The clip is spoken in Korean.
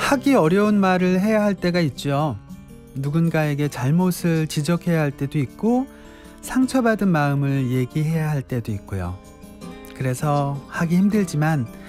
하기 어려운 말을 해야 할 때가 있죠. 누군가에게 잘못을 지적해야 할 때도 있고 상처받은 마음을 얘기해야 할 때도 있고요. 그래서 하기 힘들지만